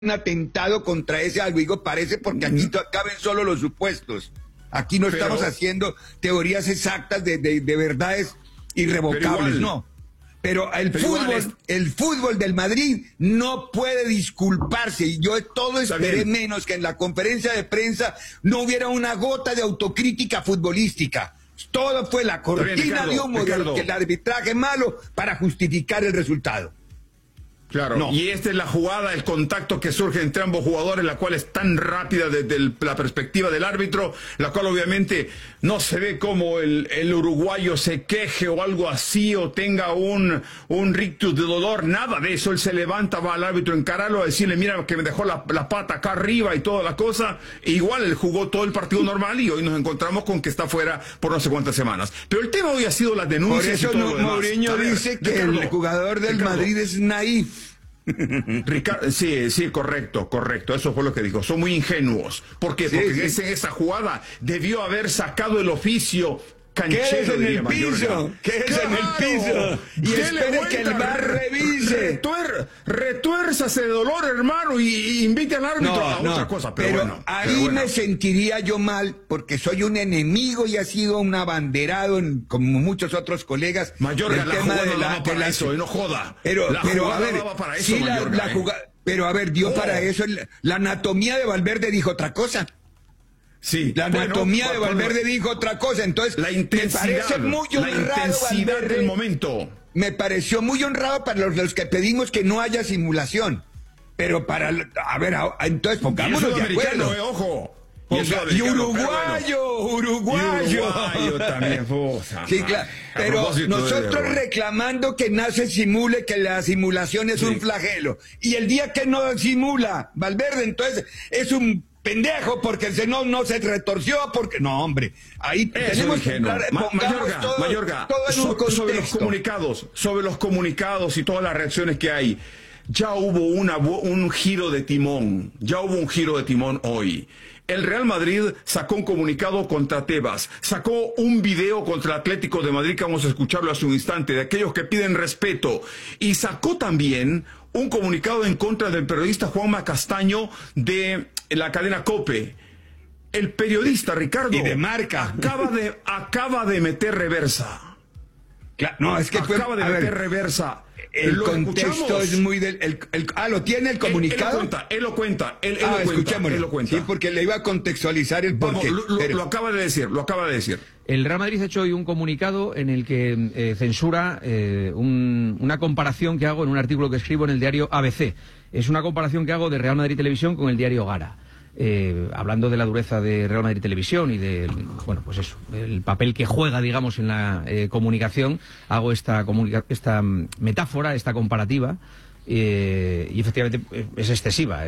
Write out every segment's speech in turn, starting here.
un atentado contra ese algo. Digo, parece porque aquí caben solo los supuestos. Aquí no estamos haciendo teorías exactas de verdades irrevocables, no. Pero el fútbol del Madrid no puede disculparse, y yo todo esperé menos que en la conferencia de prensa no hubiera una gota de autocrítica futbolística. Todo fue la cortina de humo del arbitraje malo para justificar el resultado. Claro, no. Y esta es la jugada, el contacto que surge entre ambos jugadores, la cual es tan rápida desde la perspectiva del árbitro, la cual obviamente no se ve como el uruguayo se queje o algo así, o tenga un rictus de dolor, nada de eso. Él se levanta, va al árbitro a encararlo, a decirle, mira que me dejó la pata acá arriba y toda la cosa. E igual él jugó todo el partido normal y hoy nos encontramos con que está fuera por no sé cuántas semanas. Pero el tema hoy ha sido las denuncias. Por eso y todo Mourinho dice que el jugador del Madrid es naif. Ricardo, sí, correcto, eso fue lo que dijo. Son muy ingenuos. ¿Por qué? Porque en esa jugada debió haber sacado el oficio canchero. ¿Qué es en el piso? ¿Qué es en el piso? Y espere que el VAR revise. Retuérzase de dolor, hermano, y invite al árbitro a otra cosa. Pero ahí me sentiría yo mal, porque soy un enemigo y ha sido un abanderado, como muchos otros colegas. Mayorga, la jugada no daba para eso, no joda. Pero a ver, sí, la jugada, pero a ver, dio para eso. La anatomía de Valverde dijo otra cosa. Sí, la anatomía de Valverde dijo otra cosa, entonces la intensidad, me parece muy honrado, la intensidad Valverde, del momento. Me pareció muy honrado para los que pedimos que no haya simulación, pero a ver, entonces pongámonos de acuerdo. Ojo. Y uruguayo también. Sí, claro. Pero nosotros reclamando que no se simule, que la simulación es un flagelo. Y el día que no simula Valverde, entonces es un pendejo porque no se retorció, porque no, hombre, ahí tenemos que Mayorga, sobre los comunicados y todas las reacciones que hay, ya hubo un giro de timón, hoy. El Real Madrid sacó un comunicado contra Tebas, sacó un video contra el Atlético de Madrid, que vamos a escucharlo hace un instante, de aquellos que piden respeto, y sacó también un comunicado en contra del periodista Juanma Castaño de la cadena COPE. El periodista, Ricardo, y de Marca, acaba de meter reversa. No, es que acaba de meter reversa. El contexto es muy ¿lo tiene el comunicado? Él lo cuenta. Sí, porque le iba a contextualizar el porqué. Lo acaba de decir. El Real Madrid ha hecho hoy un comunicado en el que censura una comparación que hago en un artículo que escribo en el diario ABC. Es una comparación que hago de Real Madrid Televisión con el diario Gara. Hablando de la dureza de Real Madrid Televisión y de, pues eso, el papel que juega, digamos, en la comunicación, hago esta metáfora, esta comparativa, y efectivamente es excesiva,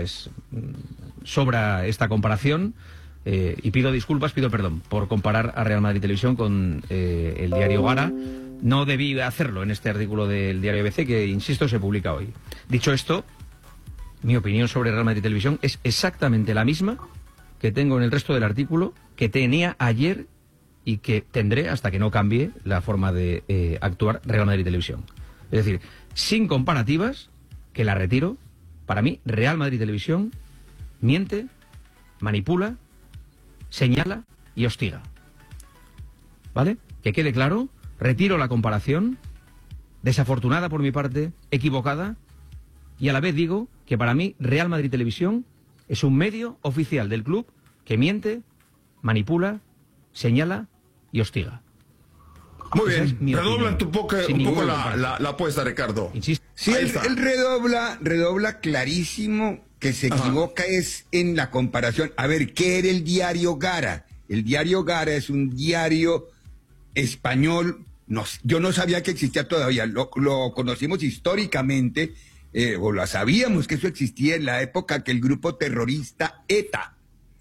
sobra esta comparación, y pido perdón, por comparar a Real Madrid Televisión con el diario Gara. No debí hacerlo en este artículo del diario ABC, que, insisto, se publica hoy. Dicho esto, mi opinión sobre Real Madrid Televisión es exactamente la misma que tengo en el resto del artículo, que tenía ayer y que tendré hasta que no cambie la forma de actuar Real Madrid Televisión. Es decir, sin comparativas, que la retiro. Para mí, Real Madrid Televisión miente, manipula, señala y hostiga. ¿Vale? Que quede claro, retiro la comparación, desafortunada por mi parte, equivocada, y a la vez digo que para mí Real Madrid Televisión es un medio oficial del club que miente, manipula, señala y hostiga. Muy bien, redobla un poco la apuesta, Ricardo. Insisto. Sí, él redobla clarísimo que se equivoca es en la comparación. A ver, ¿qué era el diario Gara? El diario Gara es un diario español. Yo no sabía que existía todavía, lo conocimos históricamente. O lo sabíamos que eso existía en la época que el grupo terrorista ETA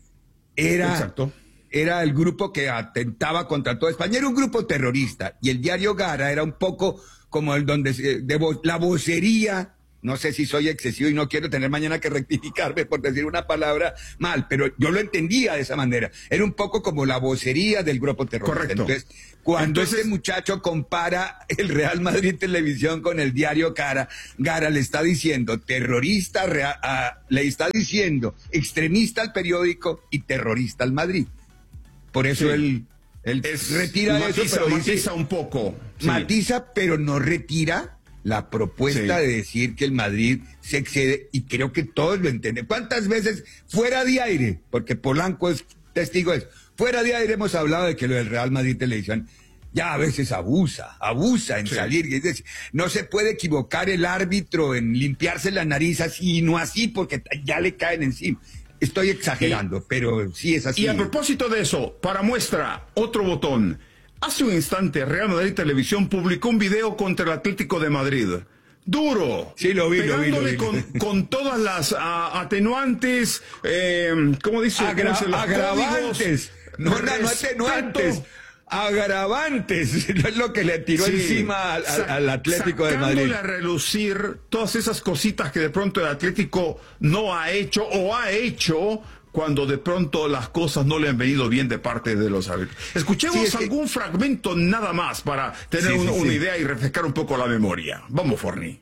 era el grupo que atentaba contra toda España, era un grupo terrorista, y el diario Gara era un poco como el donde la vocería no sé si soy excesivo y no quiero tener mañana que rectificarme por decir una palabra mal, pero yo lo entendía de esa manera. Era un poco como la vocería del grupo terrorista. Correcto. Entonces, cuando este muchacho compara el Real Madrid Televisión con el diario Gara le está diciendo terrorista, le está diciendo extremista al periódico y terrorista al Madrid. Por eso él retira matiza, eso, pero matiza un poco. Sí. Matiza, pero no retira la propuesta de decir que el Madrid se excede, y creo que todos lo entienden. ¿Cuántas veces fuera de aire? Porque Polanco es testigo de eso. Fuera de aire hemos hablado de que lo del Real Madrid Televisión ya a veces abusa en salir. Es decir, no se puede equivocar el árbitro en limpiarse la nariz así y no así porque ya le caen encima. Estoy exagerando, pero sí es así. Y a propósito de eso, para muestra, otro botón. Hace un instante, Real Madrid Televisión publicó un video contra el Atlético de Madrid. Duro. Sí, lo vi. Con todas las atenuantes, ¿cómo dice? Agravantes. No atenuantes. Agravantes, es lo que le tiró encima al Atlético de Madrid. Sacándole a relucir todas esas cositas que de pronto el Atlético no ha hecho o ha hecho cuando de pronto las cosas no le han venido bien de parte de los árbitros. Escuchemos algún fragmento nada más para tener una idea y refrescar un poco la memoria. Vamos, Forni.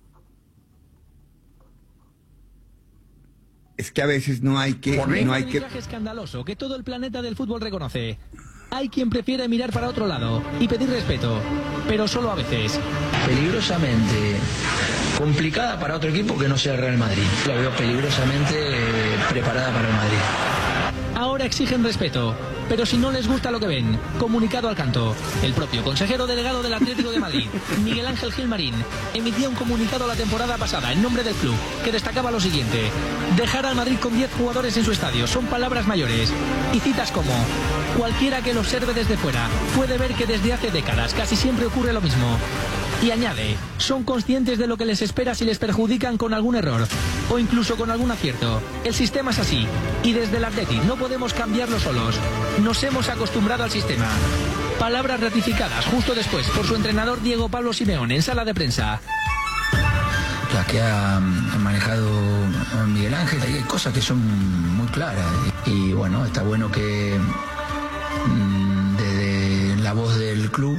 Es que a veces no hay que... Un arbitraje escandaloso que todo el planeta del fútbol reconoce. Hay quien prefiere mirar para otro lado y pedir respeto, pero solo a veces. Peligrosamente complicada para otro equipo que no sea el Real Madrid. La veo peligrosamente preparada para el Madrid. Ahora exigen respeto, pero si no les gusta lo que ven, comunicado al canto. El propio consejero delegado del Atlético de Madrid, Miguel Ángel Gilmarín, emitía un comunicado la temporada pasada en nombre del club que destacaba lo siguiente: dejar al Madrid con 10 jugadores en su estadio son palabras mayores. Y citas como: cualquiera que lo observe desde fuera puede ver que desde hace décadas casi siempre ocurre lo mismo. Y añade, son conscientes de lo que les espera si les perjudican con algún error o incluso con algún acierto. El sistema es así y desde el Atleti no podemos cambiarlo solos. Nos hemos acostumbrado al sistema. Palabras ratificadas justo después por su entrenador Diego Pablo Simeone en sala de prensa. La que ha manejado Miguel Ángel, hay cosas que son muy claras y bueno, está bueno que desde la voz del club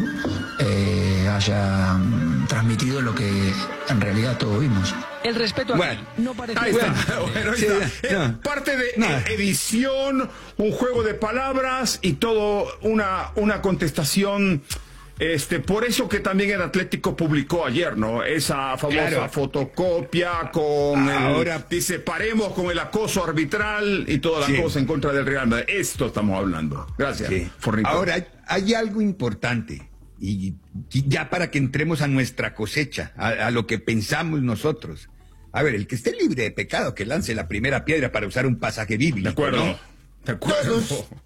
haya transmitido lo que en realidad todos vimos. El respeto aquí no parece... Ahí está. Parte de edición, un juego de palabras y todo una contestación. Por eso que también el Atlético publicó ayer, ¿no? Esa famosa fotocopia con dice, paremos con el acoso arbitral y toda la cosa en contra del Real Madrid. Esto estamos hablando. Gracias, Fornito. Ahora, hay algo importante, y ya para que entremos a nuestra cosecha, a lo que pensamos nosotros. A ver, el que esté libre de pecado, que lance la primera piedra para usar un pasaje bíblico. De acuerdo. ¿No? De acuerdo.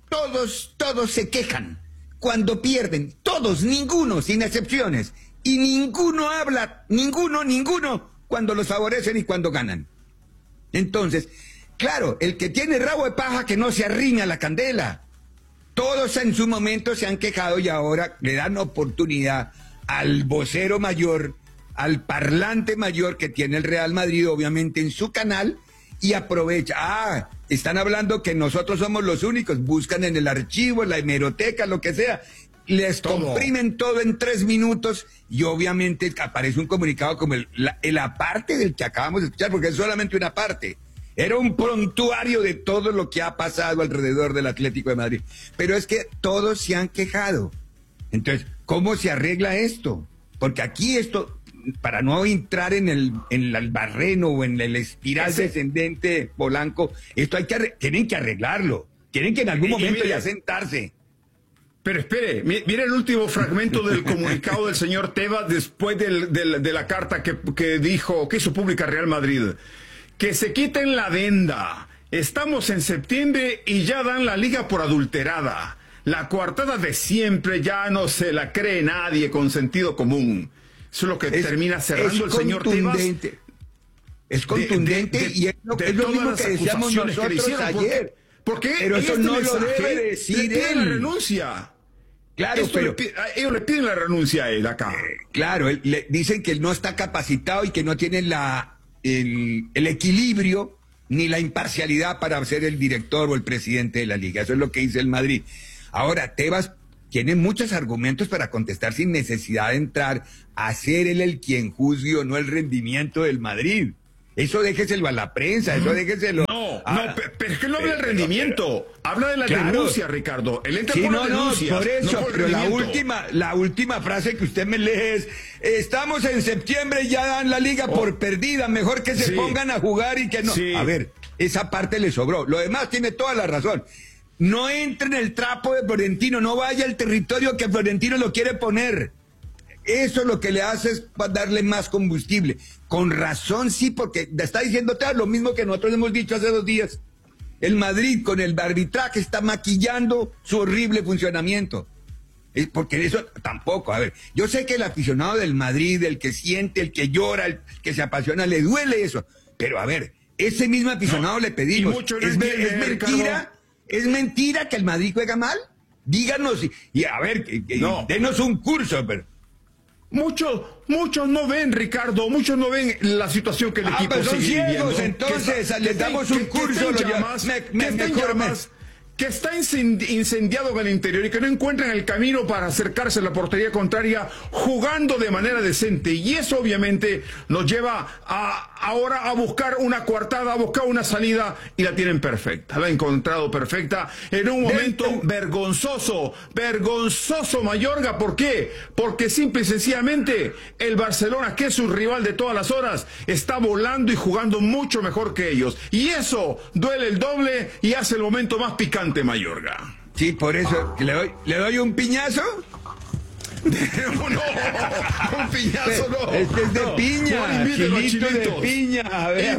Todos se quejan cuando pierden, todos, ninguno, sin excepciones, y ninguno habla, ninguno, cuando los favorecen y cuando ganan. Entonces, claro, el que tiene rabo de paja que no se arrime a la candela. Todos en su momento se han quejado y ahora le dan oportunidad al vocero mayor, al parlante mayor que tiene el Real Madrid, obviamente en su canal, y aprovecha. Están hablando que nosotros somos los únicos, buscan en el archivo, en la hemeroteca, lo que sea, les comprimen todo en 3 minutos y obviamente aparece un comunicado como la parte del que acabamos de escuchar, porque es solamente una parte. Era un prontuario de todo lo que ha pasado alrededor del Atlético de Madrid. Pero es que todos se han quejado. Entonces, ¿cómo se arregla esto? Porque aquí esto, para no entrar en el barreno o en el espiral descendente Polanco, esto tienen que arreglarlo. Tienen que en algún momento ya sentarse. Pero espere, mire el último fragmento del comunicado del señor Tebas después de la carta que hizo pública Real Madrid. Que se quiten la venda. Estamos en septiembre y ya dan la liga por adulterada. La coartada de siempre ya no se la cree nadie con sentido común. Eso es lo que termina cerrando el señor Tebas. Es contundente y es lo mismo que decíamos nosotros ayer. Pero eso no lo debe decir él. La renuncia. Claro, ellos le piden la renuncia a él acá. Claro, le dicen que él no está capacitado y que no tiene la el equilibrio ni la imparcialidad para ser el director o el presidente de la liga. Eso es lo que dice el Madrid. Ahora, Tebas tiene muchos argumentos para contestar sin necesidad de entrar a ser él el quien juzgue o no el rendimiento del Madrid. Eso déjeselo a la prensa, eso déjeselo... Pero es que no habla del rendimiento, habla de la denuncia, Ricardo. Él entra por la denuncia. Por eso, pero la última frase que usted me lee es: estamos en septiembre y ya dan la liga por perdida, mejor que se pongan a jugar y que no... A ver, esa parte le sobró. Lo demás tiene toda la razón. No entre en el trapo de Florentino, no vaya al territorio que Florentino lo quiere poner. Eso lo que le hace es darle más combustible. Con razón, sí, porque está diciéndote lo mismo que nosotros hemos dicho hace 2 días. El Madrid con el arbitraje está maquillando su horrible funcionamiento. Porque eso tampoco, a ver, yo sé que el aficionado del Madrid, el que siente, el que llora, el que se apasiona, le duele eso. Pero a ver, ese mismo aficionado le pedimos, ¿es mentira que el Madrid juega mal? Díganos, y a ver, denos un curso, pero... Muchos no ven, Ricardo, muchos no ven la situación que el equipo pues son sigue ciegos, viviendo. Entonces les damos un curso, que está incendiado en el interior y que no encuentran el camino para acercarse a la portería contraria jugando de manera decente. Y eso obviamente nos lleva ahora a buscar una coartada, a buscar una salida, y la tienen perfecta. La han encontrado perfecta en un momento vergonzoso Mayorga. ¿Por qué? Porque simple y sencillamente el Barcelona, que es su rival de todas las horas, está volando y jugando mucho mejor que ellos. Y eso duele el doble y hace el momento más picante, Mayorga. Sí, por eso le doy un piñazo. No, un piñazo no. Este es de piña, chilito de piña. A ver,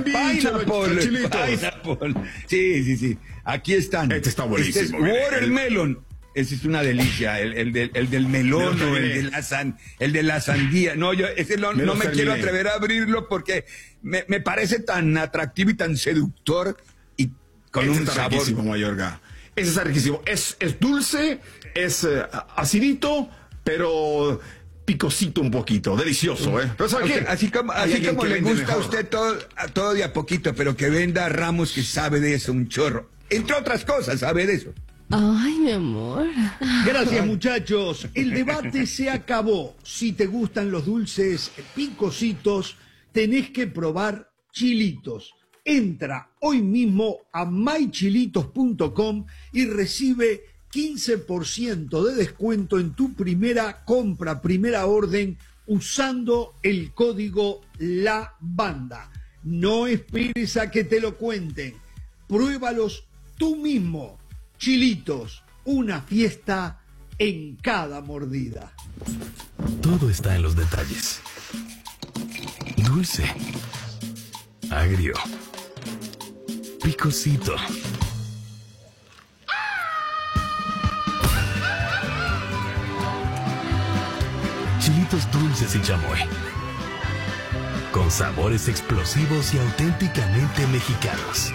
pineapple. Sí. Aquí están. Este está buenísimo. Este es watermelon. Ese es una delicia, el del melón, el de la sandía. No, yo ese no me quiero atrever a abrirlo porque me parece tan atractivo y tan seductor y con un sabor. Riquísimo, Mayorga. Ese está riquísimo. Es dulce, es acidito, pero picosito un poquito, delicioso, ¿eh? Pero ¿sabe qué? Así como le gusta a usted todo de a poquito, pero que venda a Ramos, que sabe de eso un chorro. Entre otras cosas, sabe de eso. Ay, mi amor. Gracias, muchachos. El debate se acabó. Si te gustan los dulces picositos, tenés que probar Chilitos. Entra hoy mismo a mychilitos.com y recibe 15% de descuento en tu primera compra, primera orden, usando el código La Banda. No esperes a que te lo cuenten. Pruébalos tú mismo. Chilitos, una fiesta en cada mordida. Todo está en los detalles. Dulce, agrio, picosito. Chilitos dulces y chamoy, con sabores explosivos y auténticamente mexicanos.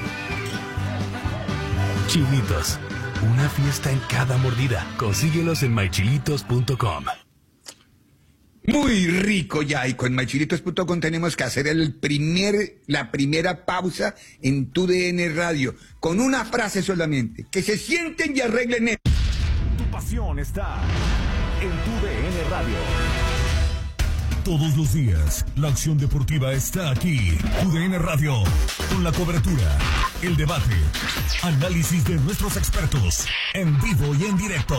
Chilitos, una fiesta en cada mordida. Consíguelos en mychilitos.com. Muy rico ya, y con mychilitos.com tenemos que hacer la primera pausa en tu DN Radio, con una frase solamente: que se sienten y arreglen esto. Tu pasión está en tu DN Radio. Todos los días, la acción deportiva está aquí. UDN Radio, con la cobertura, el debate, análisis de nuestros expertos, en vivo y en directo.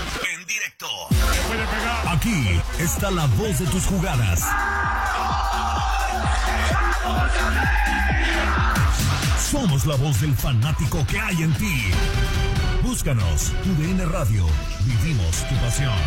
Aquí está la voz de tus jugadas. Somos la voz del fanático que hay en ti. Búscanos, UDN Radio. Vivimos tu pasión.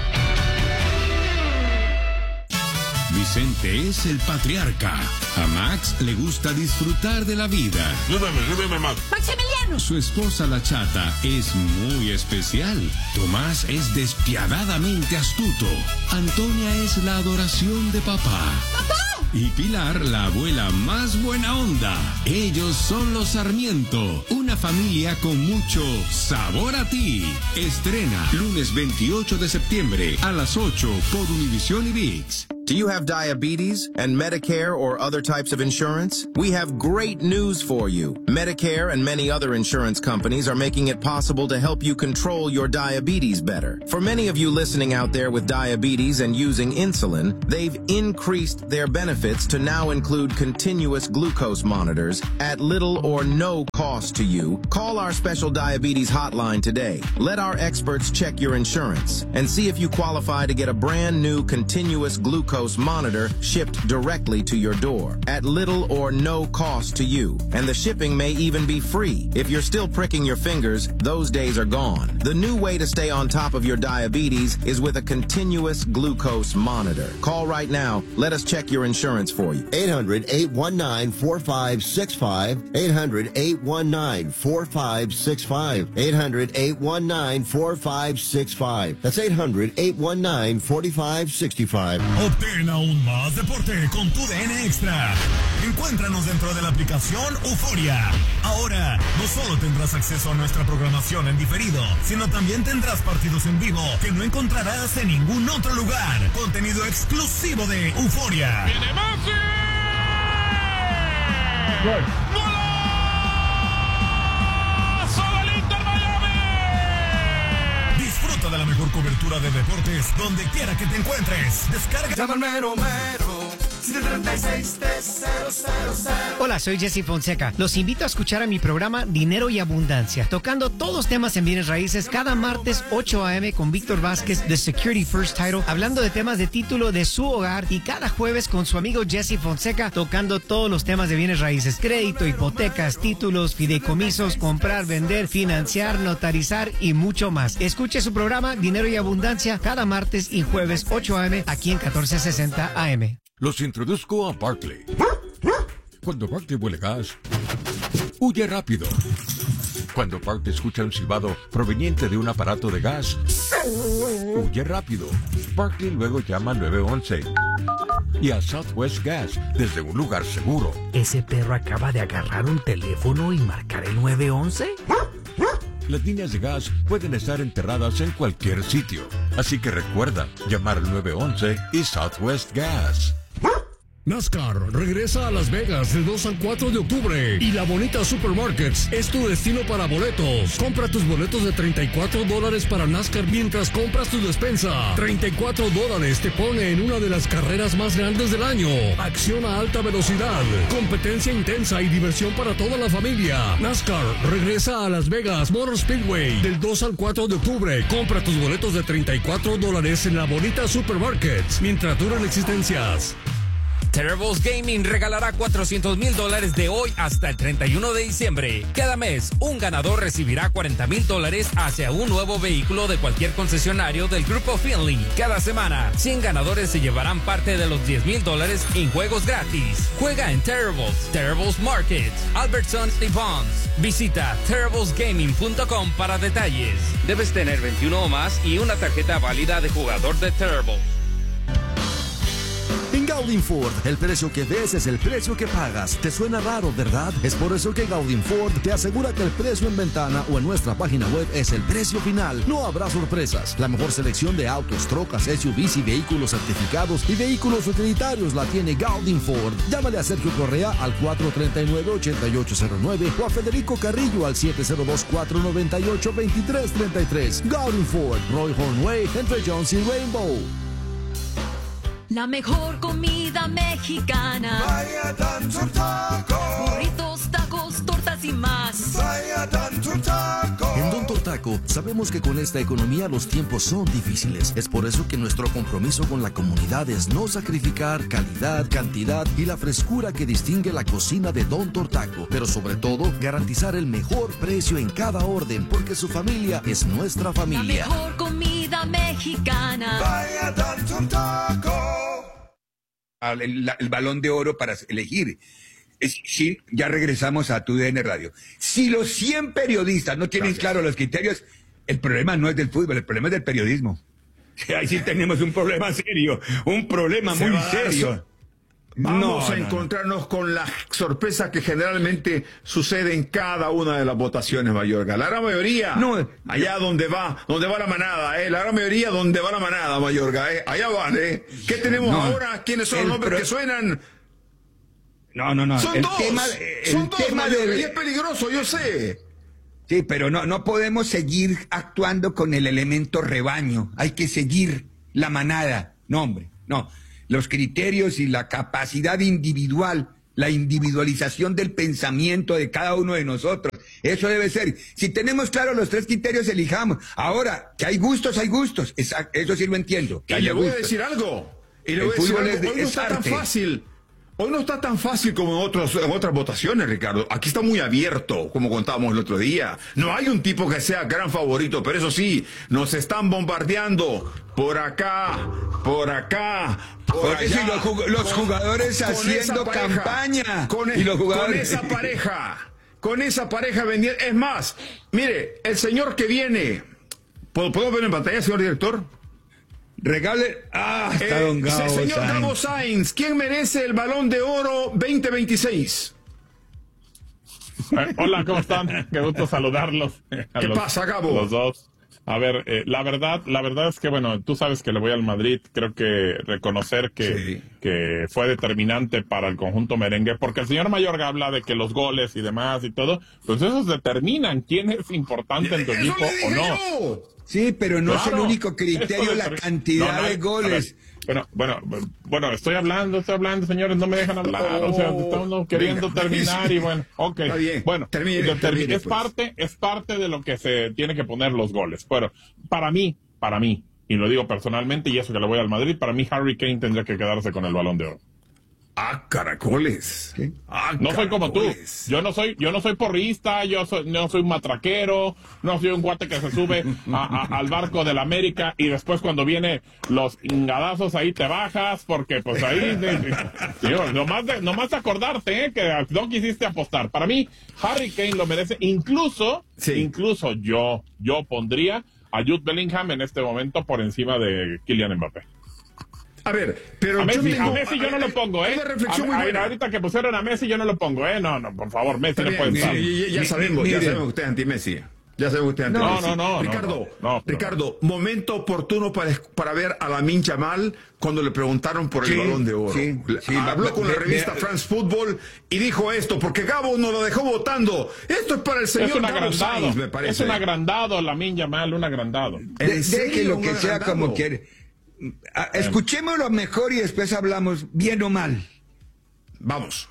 Vicente es el patriarca. A Max le gusta disfrutar de la vida. ¡Maximiliano! Su esposa la chata es muy especial. Tomás es despiadadamente astuto. Antonia es la adoración de papá. ¡Papá! Y Pilar, la abuela más buena onda. Ellos son los Sarmiento, una familia con mucho sabor a ti. Estrena lunes 28 de septiembre a las 8 por Univisión y ViX. Do you have diabetes and Medicare or other types of insurance? We have great news for you. Medicare and many other insurance companies are making it possible to help you control your diabetes better. For many of you listening out there with diabetes and using insulin, they've increased their benefits to now include continuous glucose monitors at little or no cost to you. Call our special diabetes hotline today. Let our experts check your insurance and see if you qualify to get a brand new continuous glucose monitor shipped directly to your door at little or no cost to you. And the shipping may even be free. If you're still pricking your fingers, those days are gone. The new way to stay on top of your diabetes is with a continuous glucose monitor. Call right now. Let us check your insurance for you. 800-819-4565. 800-819-4565. 800-819-4565. That's 800-819-4565. Obtén aún más deporte con tu DN Extra. Encuéntranos dentro de la aplicación Euforia. Ahora, no solo tendrás acceso a nuestra programación en diferido, sino también tendrás partidos en vivo que no encontrarás en ningún otro lugar. Contenido exclusivo de Euforia. ¡Viene Messi! Disfruta de la mejor cobertura de deportes donde quiera que te encuentres. Descarga. Llama al mero mero. 736-3000. Hola, soy Jesse Fonseca. Los invito a escuchar a mi programa Dinero y Abundancia, tocando todos los temas en bienes raíces cada martes 8 a.m. con Víctor Vázquez de Security First Title, hablando de temas de título de su hogar, y cada jueves con su amigo Jesse Fonseca tocando todos los temas de bienes raíces: crédito, hipotecas, títulos, fideicomisos, comprar, vender, financiar, notarizar y mucho más. Escuche su programa Dinero y Abundancia cada martes y jueves 8 a.m. aquí en 1460 AM. Los introduzco a Barkley. Cuando Barkley huele gas, huye rápido. Cuando Barkley escucha un silbado proveniente de un aparato de gas, huye rápido. Barkley luego llama al 911 y a Southwest Gas desde un lugar seguro. ¿Ese perro acaba de agarrar un teléfono y marcar el 911? Las líneas de gas pueden estar enterradas en cualquier sitio, así que recuerda llamar al 911 y Southwest Gas. NASCAR regresa a Las Vegas del 2 al 4 de octubre y La Bonita Supermarkets es tu destino para boletos. Compra tus boletos de $34 para NASCAR mientras compras tu despensa. $34 te pone en una de las carreras más grandes del año. Acción a alta velocidad, competencia intensa y diversión para toda la familia. NASCAR regresa a Las Vegas Motor Speedway del 2 al 4 de octubre. Compra tus boletos de $34 en La Bonita Supermarkets mientras duran existencias. Terribles Gaming regalará $400,000 de hoy hasta el 31 de diciembre. Cada mes, un ganador recibirá $40,000 hacia un nuevo vehículo de cualquier concesionario del Grupo Finley. Cada semana, 100 ganadores se llevarán parte de los $10,000 en juegos gratis. Juega en Terribles Market, Albertson y Bonds. Visita terriblesgaming.com para detalles. Debes tener 21 o más y una tarjeta válida de jugador de Terribles. En Gaudin Ford, el precio que ves es el precio que pagas. ¿Te suena raro, verdad? Es por eso que Gaudin Ford te asegura que el precio en ventana o en nuestra página web es el precio final. No habrá sorpresas. La mejor selección de autos, trocas, SUVs y vehículos certificados y vehículos utilitarios la tiene Gaudin Ford. Llámale a Sergio Correa al 439-8809 o a Federico Carrillo al 702-498-2333. Gaudin Ford, Roy Hornway, entre Jones y Rainbow. La mejor comida mexicana. Vaya Tanto Taco. Burritos, tacos, tortas y más. Vaya Tanto Taco. En Don Tortaco sabemos que con esta economía los tiempos son difíciles. Es por eso que nuestro compromiso con la comunidad es no sacrificar calidad, cantidad y la frescura que distingue la cocina de Don Tortaco. Pero sobre todo, garantizar el mejor precio en cada orden, porque su familia es nuestra familia. La mejor comida mexicana. Vaya Tanto Taco. El balón de oro para elegir. Sí, ya regresamos a tu DN Radio. Si los 100 periodistas no tienen claro los criterios, el problema no es del fútbol, el problema es del periodismo. Ahí sí tenemos un problema serio, un problema muy serio. Vamos a encontrarnos con la sorpresa que generalmente sucede en cada una de las votaciones, Mayorga. La gran mayoría, allá donde va la manada, la gran mayoría donde va la manada, Mayorga, allá van, ¿Qué tenemos ahora? ¿Quiénes son los nombres que suenan? No. Son el dos. tema Y es peligroso, yo sé. Sí, pero no podemos seguir actuando con el elemento rebaño. Hay que seguir la manada. No, hombre, no. Los criterios y la capacidad individual, la individualización del pensamiento de cada uno de nosotros. Eso debe ser. Si tenemos claros los 3 criterios, elijamos. Ahora, que hay gustos, hay gustos. Eso sí lo entiendo. Y le voy a decir algo. Hoy no está tan fácil. Hoy no está tan fácil como en otras votaciones, Ricardo. Aquí está muy abierto, como contábamos el otro día. No hay un tipo que sea gran favorito, pero eso sí, nos están bombardeando por acá, por allá. Los jugadores haciendo campaña. Con esa pareja vendiendo. Es más, mire, el señor que viene. ¿Puedo ver en pantalla, señor director? Regale. Está don Gabo señor Sainz. Gabo Sainz, ¿quién merece el Balón de Oro 2026? Hola, ¿cómo están? Qué gusto saludarlos. ¿Qué pasa, Gabo? Los dos. A ver, la verdad es que, bueno, tú sabes que le voy al Madrid. Creo que reconocer que fue determinante para el conjunto merengue, porque el señor Mayorga habla de que los goles y demás y todo, pues esos determinan quién es importante en tu equipo o no. Sí, pero no es el único criterio la cantidad de goles. Bueno, estoy hablando, señores, no me dejan hablar, o sea, estamos queriendo terminar y bueno, ok. Está bien. Bueno, termine, es parte de lo que se tiene que poner los goles. Bueno, para mí, y lo digo personalmente, y eso que le voy al Madrid, para mí Harry Kane tendría que quedarse con el Balón de Oro. Caracoles. No soy como tú. Yo no soy porrista, no soy un matraquero, no soy un guate que se sube al barco del América y después cuando viene los ingadazos ahí te bajas porque pues ahí nomás de acordarte que no quisiste apostar. Para mí Harry Kane lo merece, incluso yo pondría a Jude Bellingham en este momento por encima de Kylian Mbappé. A ver, pero a Messi yo no lo pongo, ahorita que pusieron a Messi yo no lo pongo, no, por favor, Messi no puede estar. Ya sabemos que usted es anti-Messi. No. Ricardo, momento oportuno para ver a Lamine Yamal cuando le preguntaron por el Balón de Oro. Habló con la revista France Football y dijo esto, porque Gabo nos lo dejó votando. Esto es para el señor Gabo Sainz, me parece. Es un agrandado, Lamine Yamal, un agrandado. Deje lo que sea como quiere. Escuchémoslo mejor y después hablamos bien o mal. Vamos.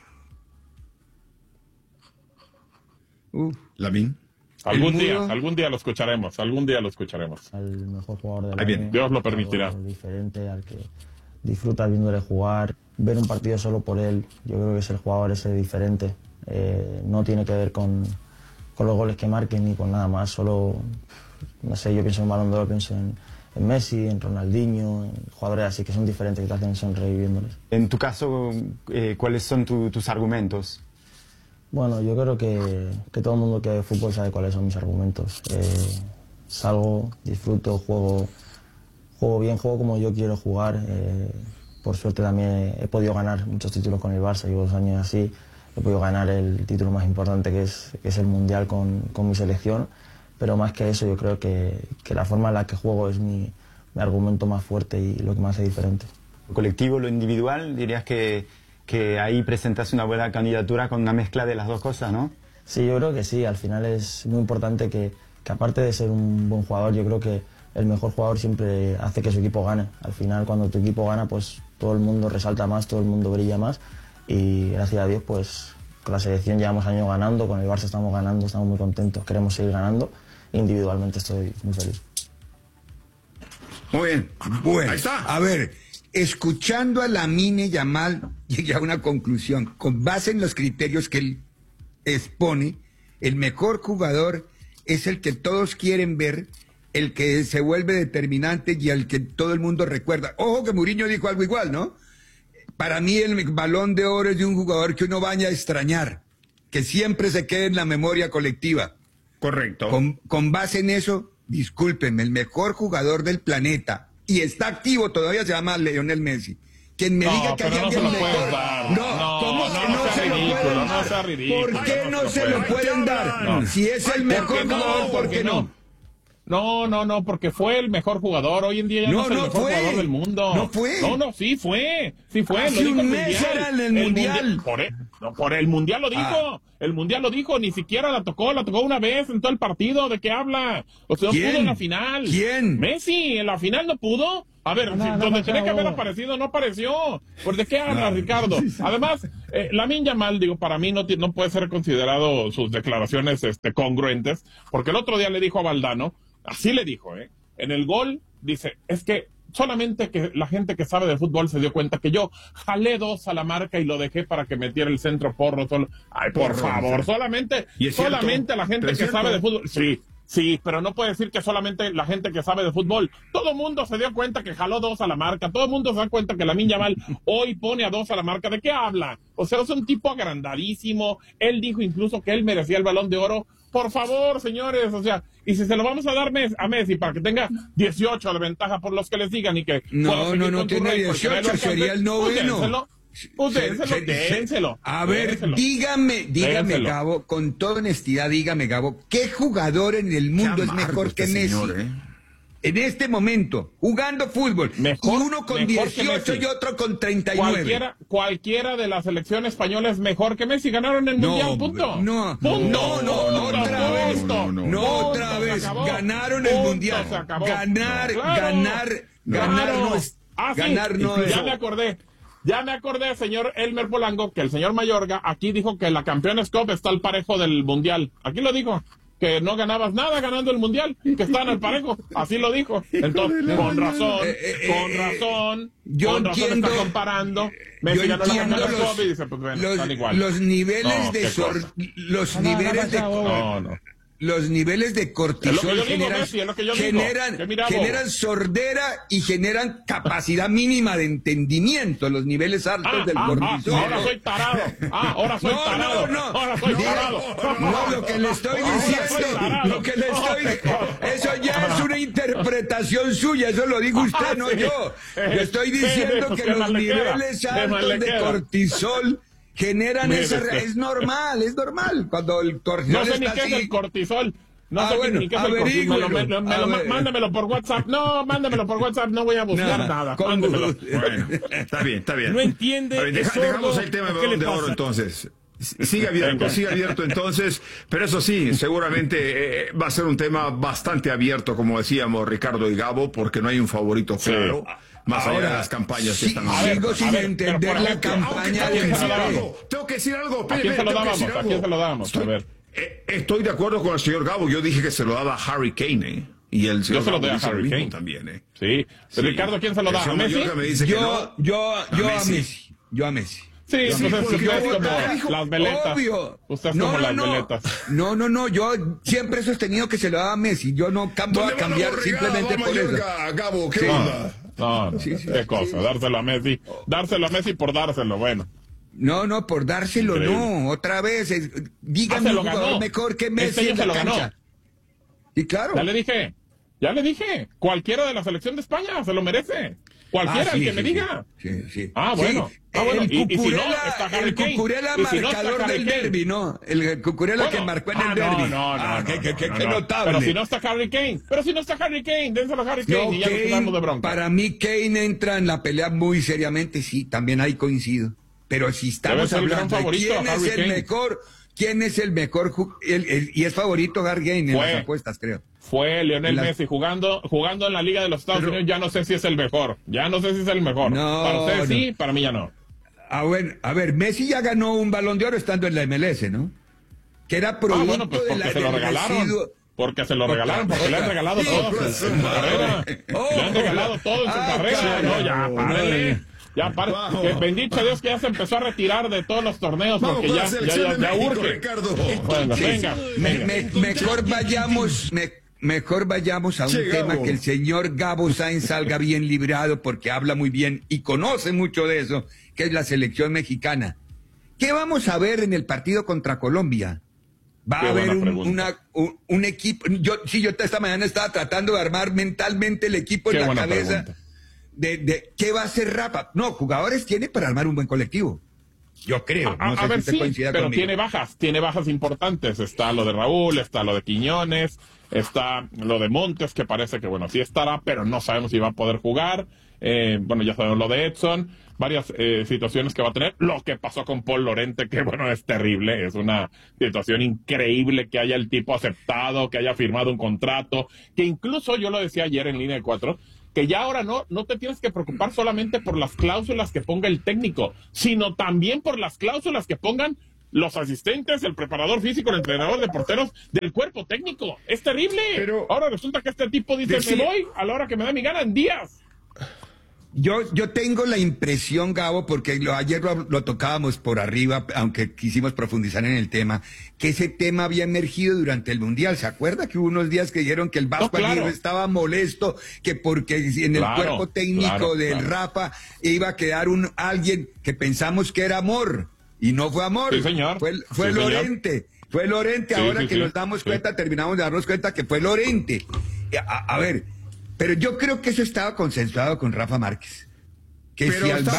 Lamine. Algún día lo escucharemos. Al mejor jugador del año. Dios lo permitirá. Diferente, al que disfruta viéndole jugar. Ver un partido solo por él. Yo creo que es el jugador ese diferente. No tiene que ver con los goles que marquen ni con nada más. Solo, no sé, yo pienso en Balón de Oro, pienso en Messi, en Ronaldinho, en jugadores así que son diferentes, que te hacen sonreír viéndoles. En tu caso, ¿cuáles son tus argumentos? Bueno, yo creo que todo el mundo que ve fútbol sabe cuáles son mis argumentos. Salgo, disfruto, juego bien, juego como yo quiero jugar. Por suerte también he podido ganar muchos títulos con el Barça, llevo 2 años así. He podido ganar el título más importante que es el Mundial con mi selección. Pero más que eso, yo creo que la forma en la que juego es mi argumento más fuerte y lo que me hace diferente. ¿Lo colectivo, lo individual? Dirías que ahí presentas una buena candidatura con una mezcla de las dos cosas, ¿no? Sí, yo creo que sí. Al final es muy importante que aparte de ser un buen jugador, yo creo que el mejor jugador siempre hace que su equipo gane. Al final, cuando tu equipo gana, pues todo el mundo resalta más, todo el mundo brilla más. Y gracias a Dios, pues con la selección llevamos años ganando, con el Barça estamos ganando, estamos muy contentos, queremos seguir ganando. Individualmente estoy muy feliz. Muy bien. Bueno, ahí está. A ver, escuchando a Lamine Yamal, llegué a una conclusión. Con base en los criterios que él expone, el mejor jugador es el que todos quieren ver, el que se vuelve determinante y al que todo el mundo recuerda. Ojo que Mourinho dijo algo igual, ¿no? Para mí el Balón de Oro es de un jugador que uno vaya a extrañar, que siempre se quede en la memoria colectiva. Correcto. Con base en eso, discúlpenme, el mejor jugador del planeta, y está activo todavía, se llama Lionel Messi. quien me diga que hay pero alguien no se lo mejor. puedes dar. ¿Cómo que no sea se lo ridículo, pueden no dar? sea ridículo. ¿Por qué no se lo pueden dar? No. Si es el mejor jugador, ¿por qué no? No, porque fue el mejor jugador. Hoy en día ya no es el mejor jugador del mundo. No fue. Sí fue. Hace lo dijo un mes era en el Mundial. Por el Mundial lo dijo. El Mundial lo dijo, ni siquiera la tocó una vez en todo el partido. ¿De qué habla? O sea, no pudo en la final. ¿Quién? Messi, en la final no pudo. A ver, donde tenía que haber aparecido, no apareció. ¿Por de qué habla, Ricardo? Además, Lamine Yamal, para mí no puede ser considerado sus declaraciones congruentes, porque el otro día le dijo a Valdano, así le dijo, en el gol, dice, es que solamente que la gente que sabe de fútbol se dio cuenta que yo jalé 2 a la marca y lo dejé para que metiera el centro Porro solo. Ay, por favor, solamente la gente que sabe de fútbol. Sí, pero no puede decir que solamente la gente que sabe de fútbol. Todo el mundo se dio cuenta que jaló 2 a la marca. Todo el mundo se da cuenta que Lamine Yamal hoy pone a 2 a la marca. ¿De qué habla? O sea, es un tipo agrandadísimo. Él dijo incluso que él merecía el Balón de Oro. Por favor, señores, o sea, y si se lo vamos a dar a Messi para que tenga 18 de ventaja por los que les digan y que... No tiene 18, sería el noveno. Dénselo. A ver, dígame, Gabo, con toda honestidad, dígame, Gabo, ¿qué jugador en el mundo es mejor que Messi? En este momento, jugando fútbol, mejor, y uno con 18 y otro con 39. Cualquiera de la selección española es mejor que Messi, ganaron el Mundial, punto. Otra vez, ganaron el Mundial. Ganar no es... Ya me acordé, señor Elmer Polanco, que el señor Mayorga aquí dijo que la Campeones Cup está al parejo del Mundial. Aquí lo dijo, que no ganabas nada ganando el Mundial, que están al parejo. Así lo dijo. Entonces, con razón está comparando. Messi ganó la Campeones Cup y dice, pues bueno, están igual. Los niveles los niveles de cortisol generan sordera y generan capacidad mínima de entendimiento, los niveles altos del cortisol. Ahora soy tarado. No, lo que le estoy diciendo, eso ya es una interpretación suya, eso lo dijo usted, no yo. Yo estoy diciendo que los niveles altos de cortisol generan es normal, cuando el cortisol no sé está ni qué así. es el cortisol. No sé ni qué es el cortisol. Mándamelo por WhatsApp. No, mándamelo por WhatsApp, no voy a buscar nada. Mándamelo. Bueno, está bien. No entiende. Dejamos el tema de Balón de Oro entonces. Sigue abierto entonces, pero eso sí, seguramente va a ser un tema bastante abierto, como decíamos Ricardo y Gabo, porque no hay un favorito claro. Más allá de las campañas que están sigo sin entender la campaña de Tengo que decir algo. ¿A quién se lo dábamos? A ver. Estoy de acuerdo con el señor Gabo. Yo dije que se lo daba a Harry Kane, Y el señor yo se lo doy a Harry Kane también, Sí. Ricardo, ¿a quién se lo da? ¿A Messi? Yo a Messi. Sí, entonces usted es como las veletas. Obvio. Usted es como las veletas. No, yo siempre he sostenido que se lo daba a Messi. Yo no voy a cambiar simplemente por eso. Gabo, ¿qué onda? No, qué cosa, dárselo a Messi. Dárselo a Messi por dárselo, bueno. No, por dárselo no. Otra vez, díganme un jugador mejor que Messi en la cancha. Y claro. Ya le dije. Cualquiera de la selección de España se lo merece. Cualquiera, el que me diga. Sí. Bueno. El y si no, está Harry Kane. Cucurella marcador del derbi, ¿no? El Cucurella que marcó en el derbi. No. Qué notable. Pero si no está Harry Kane. Dénselo a Harry Kane y ya nos quedamos de bronca. Para mí, Kane entra en la pelea muy seriamente, sí, también ahí coincido. Pero si estamos hablando de quién es el mejor, y es favorito Harry Kane en las apuestas, creo. Fue Lionel Messi jugando en la Liga de los Estados Unidos, ya no sé si es el mejor. No, para usted sí, para mí ya no. Bueno, a ver, Messi ya ganó un Balón de Oro estando en la MLS, ¿no? Que era producto de la se lo regalaron. Porque se lo regalaron, porque le han regalado todo en su carrera. Le han regalado todo en su carrera. No, ya, párenle. Ya, que bendito Dios que ya se empezó a retirar de todos los torneos porque ya urge. Bueno, venga. Mejor vayamos a un tema que el señor Gabo Sáenz salga bien librado porque habla muy bien y conoce mucho de eso, que es la selección mexicana. ¿Qué vamos a ver en el partido contra Colombia? Va a haber un equipo. Yo esta mañana estaba tratando de armar mentalmente el equipo en la cabeza. de qué va a hacer Rafa. No, jugadores tiene para armar un buen colectivo. Yo creo. No sé a ver, si usted coincida pero conmigo. tiene bajas importantes. Está lo de Raúl, está lo de Quiñones, está lo de Montes, que parece que, bueno, sí estará, pero no sabemos si va a poder jugar. Bueno, ya sabemos lo de Edson, varias situaciones que va a tener. Lo que pasó con Paul Lorente, que, bueno, es terrible, es una situación increíble que haya el tipo aceptado, que haya firmado un contrato, que incluso yo lo decía ayer en Línea de 4, que ya ahora no te tienes que preocupar solamente por las cláusulas que ponga el técnico, sino también por las cláusulas que pongan los asistentes, el preparador físico, el entrenador de porteros del cuerpo técnico. Es terrible. Pero ahora resulta que este tipo dice, me voy a la hora que me da mi gana en días. Yo tengo la impresión, Gabo, porque ayer lo tocábamos por arriba, aunque quisimos profundizar en el tema, que ese tema había emergido durante el Mundial. ¿Se acuerda que hubo unos días que dijeron que el Vasco Aguirre estaba molesto, que porque en el cuerpo técnico del Rafa iba a quedar alguien que pensamos que era Amor, y no fue Amor, sí, señor. fue Lorente. Fue Lorente, sí, ahora sí, que sí, nos damos cuenta, terminamos de darnos cuenta que fue Lorente. A ver, pero yo creo que eso estaba consensuado con Rafa Márquez. Que pero si al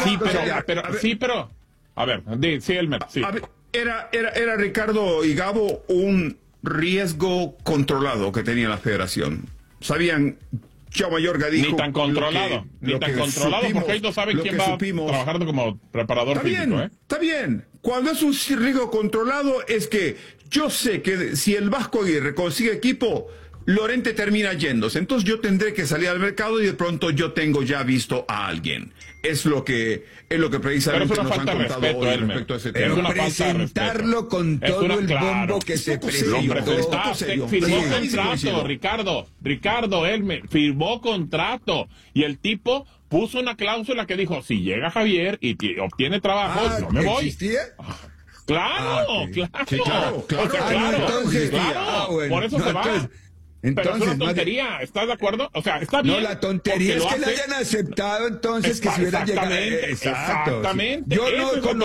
Era Ricardo y Gabo un riesgo controlado que tenía la federación. Sabían, Chao Mayorga dijo... Ni tan controlado, porque ellos no saben quién va trabajando como preparador físico. Está bien. Cuando es un riesgo controlado es que yo sé que si el Vasco Aguirre consigue equipo, Lorente termina yéndose. Entonces yo tendré que salir al mercado y de pronto yo tengo ya visto a alguien. Es lo que precisamente nos han contado hoy respecto a ese tema. Pero presentarlo con todo el bombo que se presentó. Firmó contrato, Ricardo Elmer, firmó contrato. Y el tipo puso una cláusula que dijo, si llega Javier y obtiene trabajo, yo me voy. ¿Existía? Claro. Por eso se va. Pero es una tontería, ¿estás de acuerdo? O sea, está bien. No, la tontería es que le hayan aceptado entonces que si hubiera llegado. Exactamente. Yo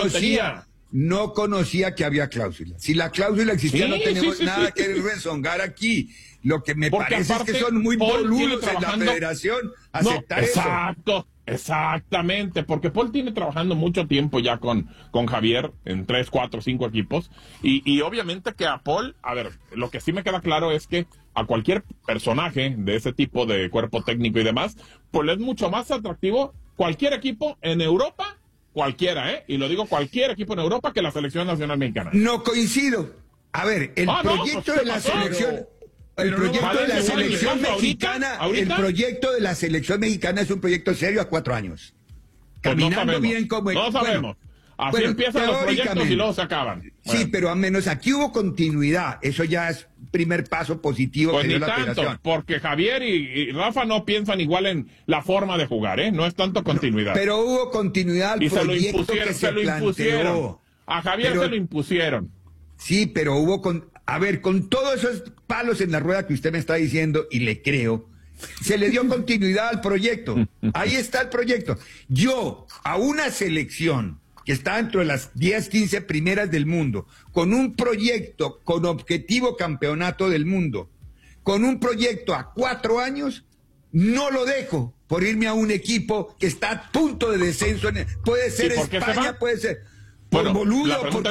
no conocía que había cláusula. Si la cláusula existía, no tenemos nada que rezongar aquí. Lo que me parece es que son muy boludos en la federación aceptar eso. Exactamente, porque Paul tiene trabajando mucho tiempo ya con Javier en 3, 4, 5 equipos y obviamente que a Paul, a ver, lo que sí me queda claro es que a cualquier personaje de ese tipo de cuerpo técnico y demás, pues es mucho más atractivo cualquier equipo en Europa, cualquiera, y lo digo cualquier equipo en Europa que la selección nacional mexicana. No coincido. A ver, el proyecto de la selección... El proyecto de la selección mexicana, el proyecto de la selección mexicana es un proyecto serio a 4 años. Caminando bien como... No sabemos. Así empiezan los proyectos y luego se acaban. Sí, pero al menos aquí hubo continuidad. Eso ya es primer paso positivo. Pues que ni dio la tanto, federación. porque Javier y Rafa no piensan igual en la forma de jugar, No es tanto continuidad. Pero hubo continuidad al proyecto que se planteó. A Javier se lo impusieron. Sí, pero hubo... A ver, con todos esos palos en la rueda que usted me está diciendo, y le creo, se le dio continuidad al proyecto. Ahí está el proyecto. Yo, a una selección que está dentro de las 10, 15 primeras del mundo, con un proyecto con objetivo campeonato del mundo, con un proyecto a 4 años, no lo dejo por irme a un equipo que está a punto de descenso. Puede ser España, puede ser... Por boludo, porque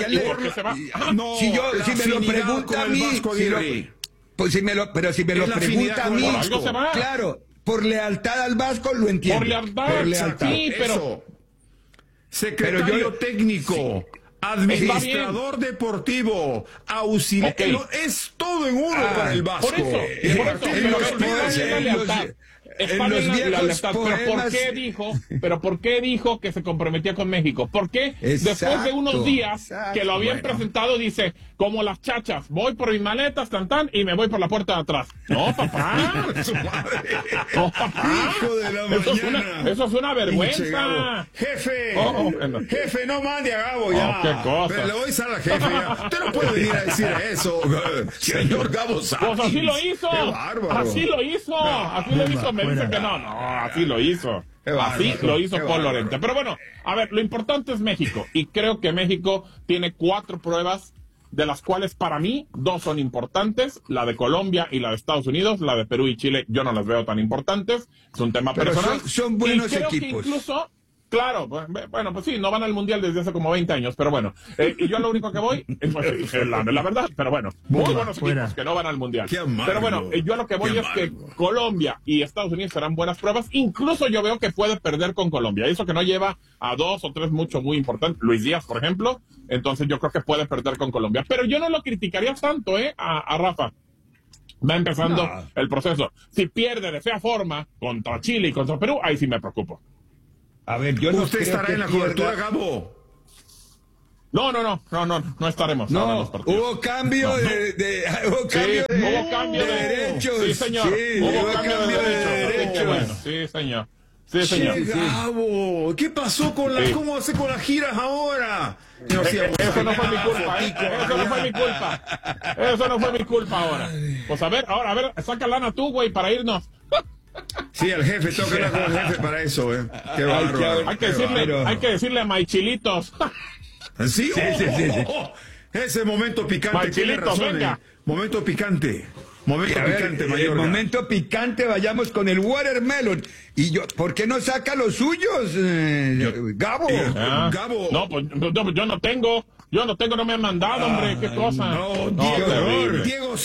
si me lo pregunta a mí, pero si me lo pregunta a mí, claro, por lealtad al Vasco lo entiendo. Por lealtad. Sí, pero secretario técnico, administrador deportiavo, auxiliar, es todo en uno para el Vasco. Por eso. Está bien la lealtad, pero ¿por qué dijo que se comprometía con México? ¿Por qué después de unos días que lo habían presentado dice, como las chachas, voy por mis maletas, y me voy por la puerta de atrás? No, papá. No, papá. Hijo de la mañana. Eso es una vergüenza. Jefe, no mande a Gabo ya. Qué cosa. Pero le voy a decir al jefe ya. Usted no puede venir a decir eso, señor Gabo Sánchez. Pues así lo hizo. Qué bárbaro. Así lo hizo. Me dice que no, así lo hizo. Así lo hizo Paul Lorente. Pero bueno, a ver, lo importante es México. Y creo que México tiene 4 pruebas de las cuales para mí 2 son importantes, la de Colombia y la de Estados Unidos. La de Perú y Chile yo no las veo tan importantes, es un tema pero personal. son buenos y creo equipos. Que incluso, claro, bueno, pues sí, no van al Mundial desde hace como 20 años, pero bueno, y yo lo único que voy es pues, la verdad, pero bueno, muy buenos equipos que no van al Mundial. Pero bueno, yo a lo que voy es que Colombia y Estados Unidos serán buenas pruebas, incluso yo veo que puede perder con Colombia, eso que no lleva a 2 o 3 muy importantes, Luis Díaz, por ejemplo, entonces yo creo que puede perder con Colombia, pero yo no lo criticaría tanto, a Rafa. Va empezando el proceso. Si pierde de fea forma contra Chile y contra Perú, ahí sí me preocupo. A ver, yo no ¿Usted creo estará que en la pierda. cobertura, Gabo? No estaremos. No, ahora en los partidos. hubo cambio hubo cambio de derechos. Sí, señor. Sí, hubo cambio de derechos. Bueno, sí, señor. Sí, señor. Che, Gabo, ¿qué pasó con las, cómo hace con las giras ahora? Eso no fue mi culpa, Eso no fue mi culpa. Eso no fue mi culpa ahora. Pues a ver, saca lana tú, güey, para irnos. Sí, el jefe, tengo que hablar con el jefe para eso, Qué bárbaro. Hay que decirle a Maichilitos. Sí. Ese momento picante. Maichilitos, venga. Momento picante. Mayor. Momento picante, vayamos con el watermelon. Y yo, ¿por qué no saca los suyos, Gabo? Gabo. No, pues yo no tengo. No me han mandado, hombre, qué cosa. Diego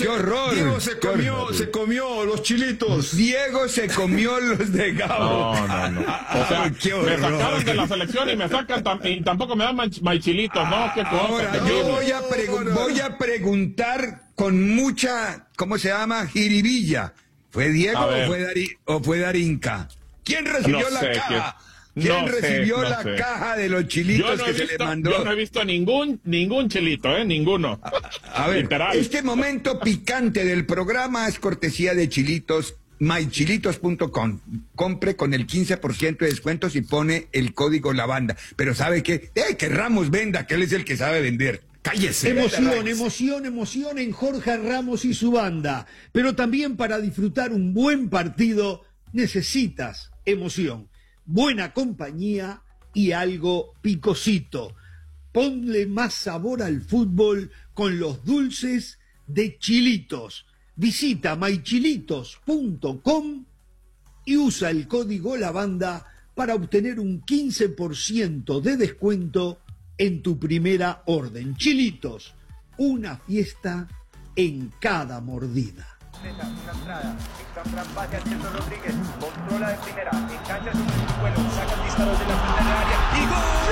se comió los chilitos. Diego se comió los de Gabo. No. O sea, qué horror. Me sacaron de la selección y me sacan y tampoco me dan maichilitos, ¿no? Qué cosa. Ahora, yo voy a preguntar con mucha, ¿cómo se llama? Jiribilla. ¿Fue Diego o fue Darinka? ¿Quién recibió la caja? ¿Quién recibió la caja de los chilitos que se le mandó? Yo no he visto ningún chilito, ninguno. A ver, literal. Este momento picante del programa es cortesía de Chilitos, mychilitos.com. Compre con el 15% de descuento si pone el código lavanda. Pero ¿sabe qué? Que Ramos venda, que él es el que sabe vender. Cállese. Emoción en Jorge Ramos y su banda. Pero también para disfrutar un buen partido necesitas emoción, buena compañía y algo picosito. Ponle más sabor al fútbol con los dulces de Chilitos. Visita mychilitos.com y usa el código lavanda para obtener un 15% de descuento en tu primera orden. Chilitos, una fiesta en cada mordida. Una entrada, pase al centro Rodríguez, controla de primera, engancha sobre el vuelo, saca el disparo de la punta del área y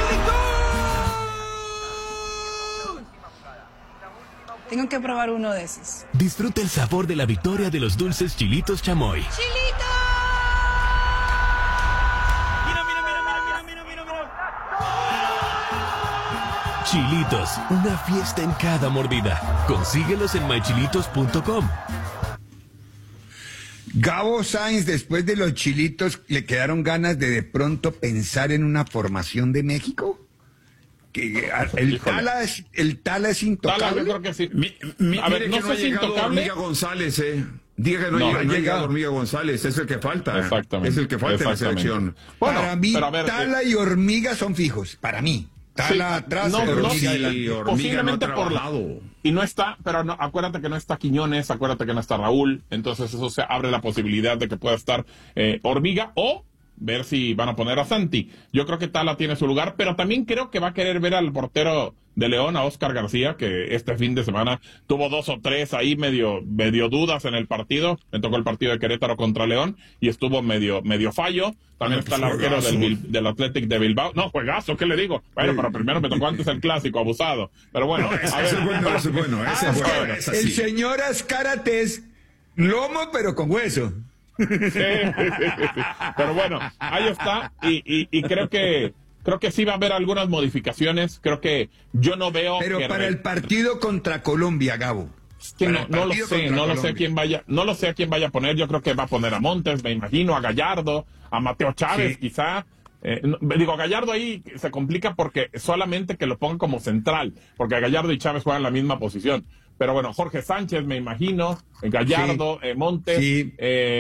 ¡gol! Tengo que probar uno de esos. Disfruta el sabor de la victoria de los dulces Chilitos Chamoy. ¡Chilitos! Chilitos, una fiesta en cada mordida. Consíguelos en mychilitos.com. Gabo Sainz, después de los chilitos, ¿le quedaron ganas de pronto pensar en una formación de México? Que el Tala es intocable. Tala, yo creo que sí. A ver, no sé si intocable. Hormiga González, Diga que no ha llegado Hormiga González, es el que falta. Exactamente. Es el que falta en la selección. Bueno, para mí, Tala y Hormiga son fijos, para mí. Tala atrás, Hormiga posiblemente no por lado. Y no está, pero no, acuérdate que no está Quiñones, acuérdate que no está Raúl, entonces eso se abre la posibilidad de que pueda estar Hormiga o ver si van a poner a Santi. Yo creo que Tala tiene su lugar, pero también creo que va a querer ver al portero de León, a Óscar García, que este fin de semana tuvo 2 o 3 ahí medio dudas en el partido. Me tocó el partido de Querétaro contra León y estuvo medio fallo. También está el arquero del Athletic de Bilbao. No, juegazo, ¿qué le digo? Bueno, pero primero me tocó antes el clásico, abusado. Pero bueno. Ese es bueno. El señor Azcárate, lomo, pero con hueso. Sí. Pero bueno, ahí está. Y creo que sí va a haber algunas modificaciones. Creo que yo no veo. Pero para el partido contra Colombia, Gabo. Que no lo sé a quién vaya a poner. Yo creo que va a poner a Montes, me imagino, a Gallardo, a Mateo Chávez, quizá. Gallardo ahí se complica porque solamente que lo pongan como central, porque Gallardo y Chávez juegan la misma posición. Pero bueno, Jorge Sánchez, me imagino, Gallardo, Montes,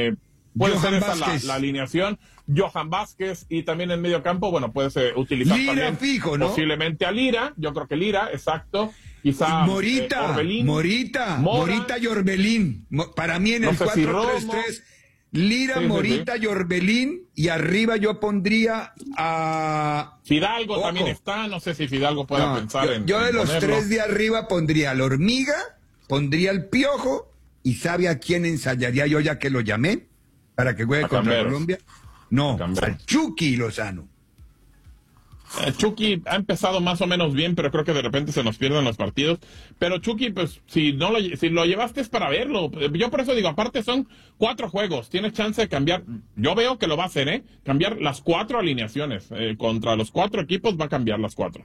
Puede Johan ser esa Vázquez. la alineación. Johan Vázquez, y también en medio campo, bueno, puedes utilizar Lira también fijo, ¿no? posiblemente a Lira. Yo creo que Lira, exacto. Quizá Morita, Orbelín, Morita y Orbelín. Para mí en no el sé si 4-3-3, Lira, Sí, sí, Morita y Orbelín, y arriba yo pondría a... Fidalgo Ojo. también está, no sé si Fidalgo pueda No, pensar en yo de en los ponerlo. 3 de arriba pondría al Hormiga, pondría al Piojo, y ¿sabe a quién ensayaría yo ya que lo llamé? Para que juegue A contra Camberos. Colombia. No, Camberos. al Chucky Lozano. Chucky ha empezado más o menos bien, pero creo que de repente se nos pierden los partidos. Pero Chucky, pues, si lo llevaste es para verlo. Yo por eso digo, aparte son 4 juegos, tienes chance de cambiar. Yo veo que lo va a hacer, cambiar las 4 alineaciones. Contra los 4 equipos va a cambiar las 4.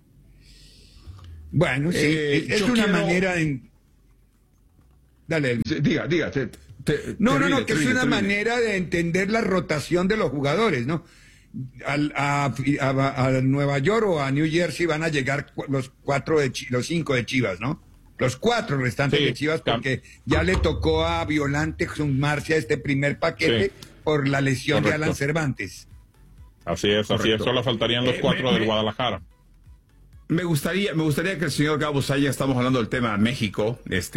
Bueno, sí, es yo una quiero- manera de... Dale, Diga. No, que es una manera de entender la rotación de los jugadores, ¿no? A Nueva York o a New Jersey van a llegar los 5 de Chivas, ¿no? Los 4 restantes Sí, de Chivas, porque ya le tocó a Violante sumarse a este primer paquete Sí. por la lesión de Correcto. Alan Cervantes. Así es. Solo faltarían los 4 del Guadalajara. Me gustaría que el señor Gabo Saya, estamos hablando del tema México,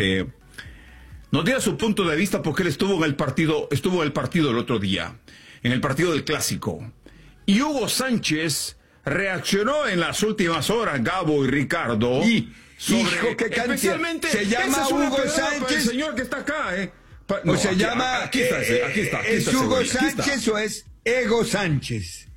nos diera su punto de vista, porque él estuvo en el partido el otro día, en el partido del Clásico. Y Hugo Sánchez reaccionó en las últimas horas, Gabo y Ricardo. Hijo, qué cantidad. Especialmente, Se llama esa es una Hugo pedrada para Sánchez. el señor que está acá, O se llama... Aquí está. ¿Es Hugo Sánchez o es Ego Sánchez?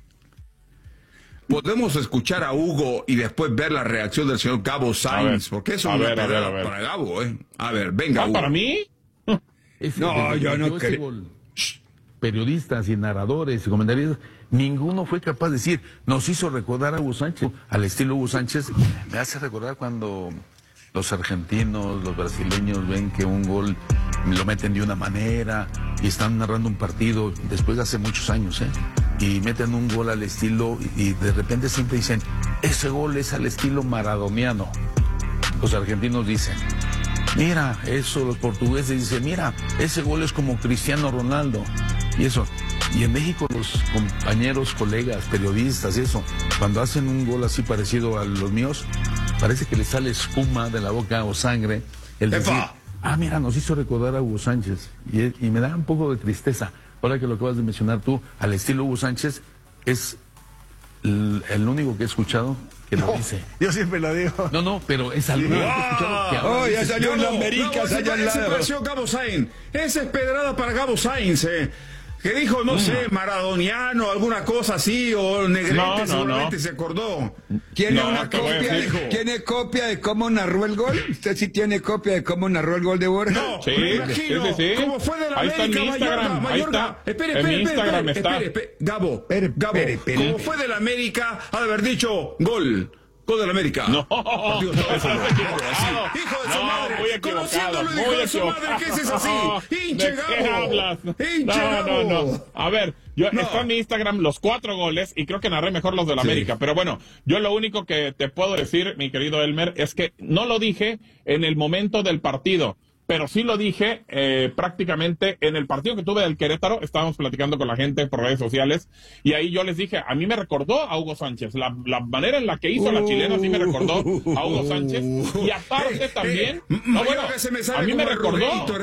Podemos escuchar a Hugo y después ver la reacción del señor Gabo Sainz, porque es una pedrada para Gabo, A ver, venga, Hugo. ¿Para mí? No, yo no creo. Periodistas y narradores y comentaristas, ninguno fue capaz de decir, nos hizo recordar a Hugo Sánchez, al estilo Hugo Sánchez. Me hace recordar cuando los argentinos, los brasileños ven que un gol lo meten de una manera y están narrando un partido después de hace muchos años, y meten un gol al estilo y de repente siempre dicen, ese gol es al estilo maradoniano. Los argentinos dicen, mira, eso, los portugueses dicen, mira, ese gol es como Cristiano Ronaldo. Y eso. Y en México los compañeros, colegas, periodistas y eso, cuando hacen un gol así parecido a los míos, parece que les sale espuma de la boca o sangre. El decir, mira, nos hizo recordar a Hugo Sánchez. Y me da un poco de tristeza. Ahora que lo acabas de mencionar tú, al estilo Hugo Sánchez, es el único que he escuchado que lo dice. Yo siempre lo digo. No, pero es algo que he escuchado que ahora ya dice. salió un Lambericas allá al lado. Gabo Sainz. Esa es pedrada para Gabo Sainz, que dijo, no sé, maradoniano, alguna cosa así, o Negrete seguramente se acordó. ¿Tiene ¿Tiene copia de cómo narró el gol? ¿Usted sí tiene copia de cómo narró el gol de Borja? No, Sí, me imagino. sí. ¿Cómo fue de la Ahí está en América, mi Instagram, Mayorga? ahí está. Espere. Gabo, como fue de la América, ha de haber dicho, gol de la América. No, Partido todo eso. estás equivocado. Hijo de su No, madre. muy equivocado, Conociéndolo, muy hijo de su equivocado. madre, ¿qué es así? Hinche ¿De qué Gabo. hablas? Hinche Gabo. No. A ver, está en mi Instagram los 4 goles y creo que narré mejor los de la América. Pero bueno, yo lo único que te puedo decir, mi querido Elmer, es que no lo dije en el momento del partido. Pero sí lo dije prácticamente en el partido que tuve del Querétaro. Estábamos platicando con la gente por redes sociales y ahí yo les dije, a mí me recordó a Hugo Sánchez. La manera en la que hizo la chilena sí me recordó a Hugo Sánchez. Y aparte también... a mí me recordó...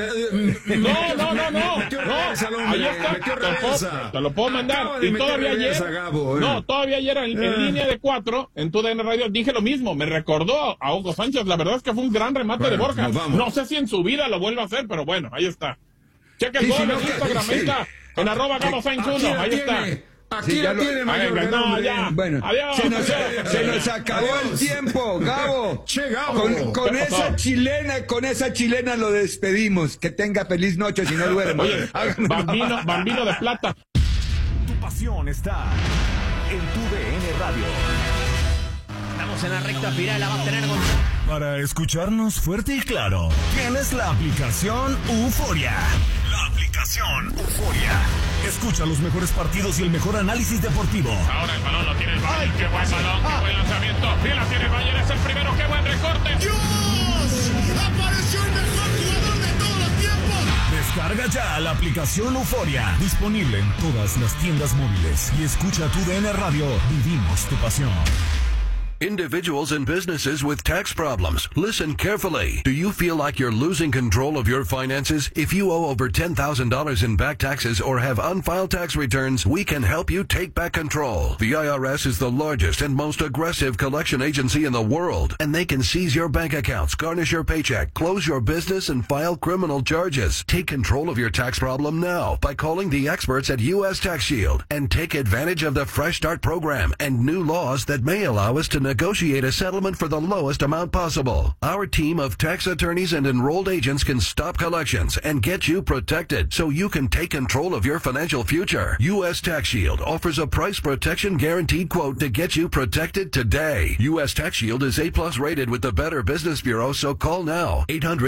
No. Ahí está. Te lo puedo mandar. Y todavía ayer... todavía ayer en línea de 4, en tu DN Radio, dije lo mismo. Me recordó a Hugo Sánchez. La verdad es que fue un gran remate de Borja. No sé si en su vida lo vuelve a hacer, pero bueno, ahí está. Checa el gol en Instagram, ahí está. En @GaboSainz1, ahí está. Aquí la tiene, Mayor. Bueno, adiós. Se nos acabó el tiempo, Gabo. Che, Gabo. Con esa chilena lo despedimos. Que tenga feliz noche si no duerme. Oye, bambino de plata. Tu pasión está en tu DN Radio. Estamos en la recta final, la va a tener con... Para escucharnos fuerte y claro, tienes la aplicación Euforia. La aplicación Euforia. Escucha los mejores partidos y el mejor análisis deportivo. Ahora el balón lo tiene el Bayern. Qué buen balón, qué buen lanzamiento. Sí, la tiene el Bayern, es el primero. Qué buen recorte. ¡Dios! ¡Apareció el mejor jugador de todos los tiempos! Descarga ya la aplicación Euforia. Disponible en todas las tiendas móviles. Y escucha tu DN Radio. Vivimos tu pasión. Individuals and businesses with tax problems, listen carefully. Do you feel like you're losing control of your finances? If you owe over $10,000 in back taxes or have unfiled tax returns, we can help you take back control. The IRS is the largest and most aggressive collection agency in the world, and they can seize your bank accounts, garnish your paycheck, close your business, and file criminal charges. Take control of your tax problem now by calling the experts at U.S. Tax Shield and take advantage of the Fresh Start program and new laws that may allow us to negotiate a settlement for the lowest amount possible. Our team of tax attorneys and enrolled agents can stop collections and get you protected so you can take control of your financial future. U.S. Tax Shield offers a price protection guaranteed quote to get you protected today. U.S. Tax Shield is A+ rated with the Better Business Bureau, so call now.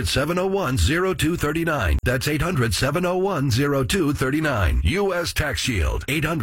800-701-0239. That's 800-701-0239. U.S. Tax Shield.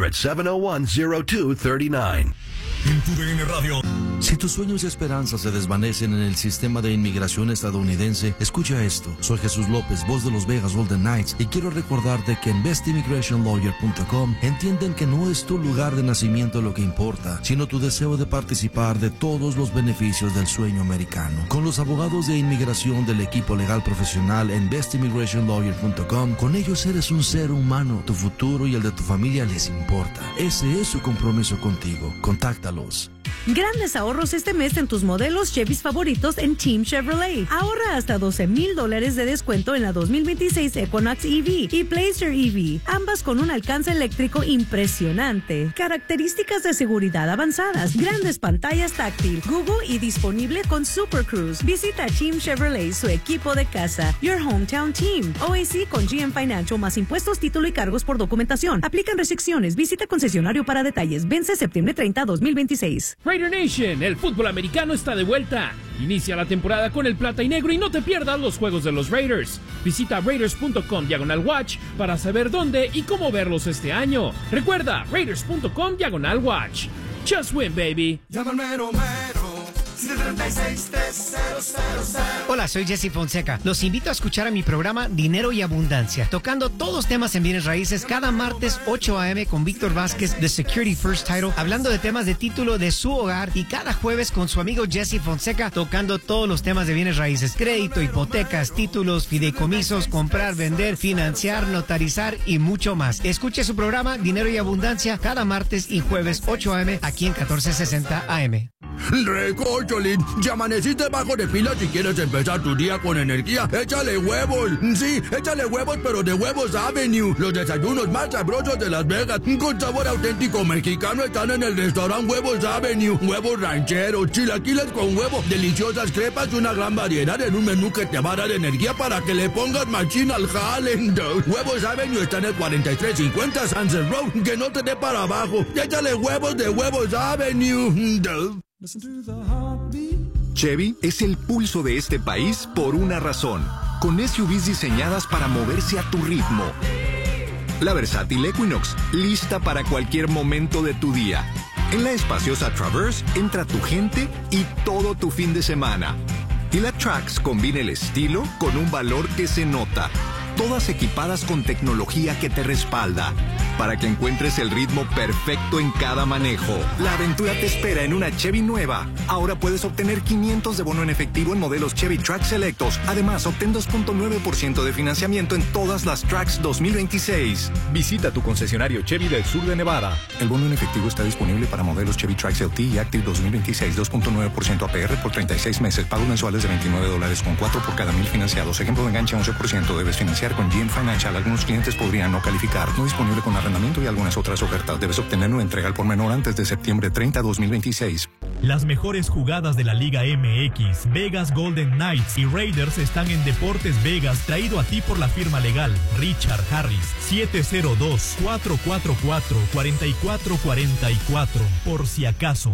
800-701-0239. En tu DN Radio. Si tus sueños y esperanzas se desvanecen en el sistema de inmigración estadounidense, escucha esto. Soy Jesús López, voz de los Vegas Golden Knights, y quiero recordarte que en bestimmigrationlawyer.com entienden que no es tu lugar de nacimiento lo que importa, sino tu deseo de participar de todos los beneficios del sueño americano. Con los abogados de inmigración del equipo legal profesional en bestimmigrationlawyer.com, con ellos eres un ser humano. Tu futuro y el de tu familia les importa. Ese es su compromiso contigo. Contáctalos. Grandes ahorros este mes en tus modelos Chevys favoritos en Team Chevrolet. Ahorra hasta $12,000 de descuento en la 2026 Equinox EV y Blazer EV, ambas con un alcance eléctrico impresionante. Características de seguridad avanzadas, grandes pantallas táctil, Google y disponible con Super Cruise. Visita Team Chevrolet, su equipo de casa. Your Hometown Team. OAC con GM Financial más impuestos, título y cargos por documentación. Aplican restricciones. Visita concesionario para detalles. Vence septiembre 30, 2026. Raider Nation, el fútbol americano está de vuelta. Inicia la temporada con el plata y negro y no te pierdas los juegos de los Raiders. Visita raiders.com/watch para saber dónde y cómo verlos este año. Recuerda, raiders.com/watch. Just win, baby. Llama al mero mero. 736-3000. Hola, soy Jesse Fonseca. Los invito a escuchar a mi programa Dinero y Abundancia, tocando todos los temas en bienes raíces cada martes 8 a.m. con Víctor Vázquez de Security First Title, hablando de temas de título de su hogar, y cada jueves con su amigo Jesse Fonseca, tocando todos los temas de bienes raíces: crédito, hipotecas, títulos, fideicomisos, comprar, vender, financiar, notarizar y mucho más. Escuche su programa Dinero y Abundancia cada martes y jueves 8 a.m. aquí en 1460 AM. Recócholín, ya amaneciste bajo de pila. Si quieres empezar tu día con energía, échale huevos. Sí, échale huevos, pero de Huevos Avenue. Los desayunos más sabrosos de Las Vegas, con sabor auténtico mexicano, están en el restaurante Huevos Avenue. Huevos rancheros, chilaquiles con huevo, deliciosas crepas y una gran variedad en un menú que te va a dar energía para que le pongas machín al jale. Huevos Avenue está en el 4350 Sunset Road. Que no te dé para abajo. Échale huevos de Huevos Avenue. Chevy es el pulso de este país por una razón, con SUVs diseñadas para moverse a tu ritmo. La versátil Equinox, lista para cualquier momento de tu día. En la espaciosa Traverse entra tu gente y todo tu fin de semana. Y la Trax combina el estilo con un valor que se nota. Todas equipadas con tecnología que te respalda, para que encuentres el ritmo perfecto en cada manejo. La aventura te espera en una Chevy nueva. Ahora puedes obtener $500 de bono en efectivo en modelos Chevy Trax selectos. Además, obtén 2.9% de financiamiento en todas las Trax 2026. Visita tu concesionario Chevy del sur de Nevada. El bono en efectivo está disponible para modelos Chevy Trax LT y Active 2026, 2.9% APR por 36 meses. Pagos mensuales de $29 con 4 por cada 1,000 financiados. Ejemplo de enganche 11%. Debes financiar con GM Financial. Algunos clientes podrían no calificar. No disponible con arrendamiento y algunas otras ofertas. Debes obtener una entrega al por menor antes de septiembre 30, 2026. Las mejores jugadas de la Liga MX, Vegas Golden Knights y Raiders están en Deportes Vegas, traído a ti por la firma legal Richard Harris. 702-444-4444. Por si acaso.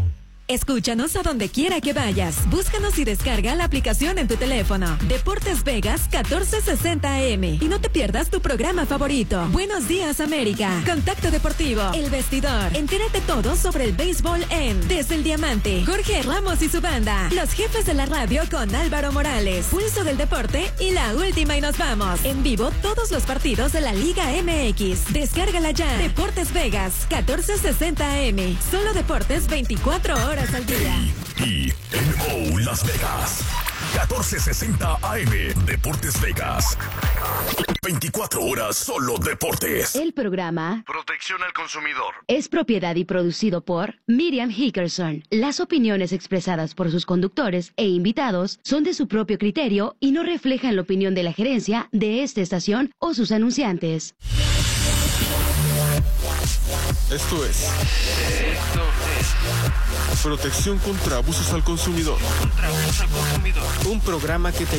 Escúchanos a donde quiera que vayas. Búscanos y descarga la aplicación en tu teléfono. Deportes Vegas 1460 AM. Y no te pierdas tu programa favorito. Buenos días, América. Contacto Deportivo. El Vestidor. Entérate todo sobre el béisbol en Desde el Diamante. Jorge Ramos y su banda. Los jefes de la radio con Álvaro Morales. Pulso del Deporte y la última y nos vamos. En vivo todos los partidos de la Liga MX. Descárgala ya. Deportes Vegas 1460 AM. Solo deportes 24 horas al día. E-N-O Las Vegas. 1460 AM. Deportes Vegas. 24 horas solo deportes. El programa Protección al consumidor es propiedad y producido por Miriam Hickerson. Las opiniones expresadas por sus conductores e invitados son de su propio criterio y no reflejan la opinión de la gerencia de esta estación o sus anunciantes. Esto es Protección contra abusos al consumidor. Un programa que te